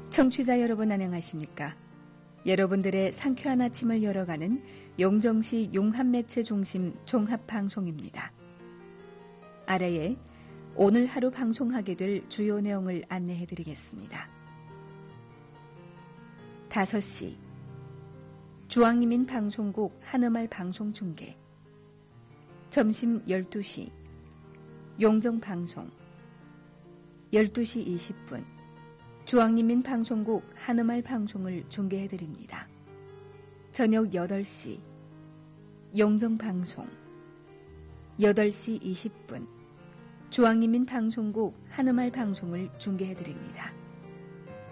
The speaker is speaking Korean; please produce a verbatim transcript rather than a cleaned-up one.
청취자 여러분 안녕하십니까? 여러분들의 상쾌한 아침을 열어가는 용정시 용합매체 중심 종합방송입니다. 아래에 오늘 하루 방송하게 될 주요 내용을 안내해드리겠습니다. 다섯 시 주황리민 방송국 한음알 방송 중계. 점심 열두 시 용정방송. 열두 시 이십 분 주황리민 방송국 한음알 방송을 중계해드립니다. 저녁 여덟 시 용정방송. 여덟 시 이십 분 주황리민 방송국 한음알 방송을 중계해드립니다.